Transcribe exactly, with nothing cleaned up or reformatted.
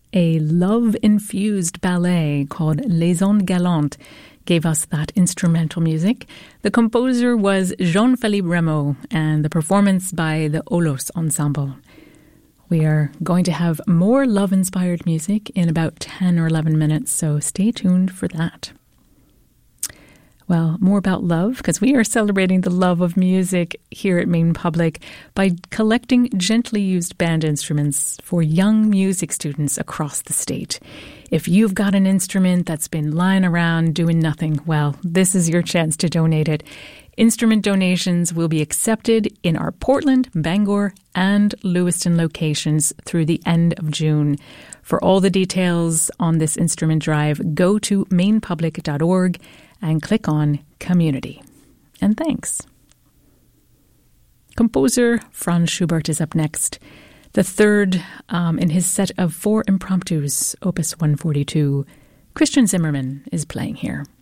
A love-infused ballet called Les Ondes Galantes gave us that instrumental music. The composer was Jean-Philippe Rameau, and the performance by the Olos Ensemble. We are going to have more love-inspired music in about ten or eleven minutes, so stay tuned for that. Well, more about love, because we are celebrating the love of music here at Maine Public by collecting gently used band instruments for young music students across the state. If you've got an instrument that's been lying around doing nothing, well, this is your chance to donate it. Instrument donations will be accepted in our Portland, Bangor, and Lewiston locations through the end of June. For all the details on this instrument drive, go to maine public dot org and click on Community. And thanks. Composer Franz Schubert is up next. The third um, in his set of four impromptus, Opus one forty-two. Christian Zimmerman is playing here.